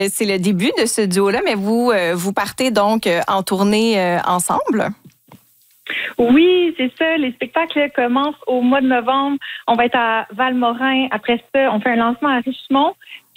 C'est le début de ce duo-là, mais vous partez donc en tournée ensemble? Oui, c'est ça. Les spectacles commencent au mois de novembre. On va être à Valmorin. Après ça, on fait un lancement à Richemont.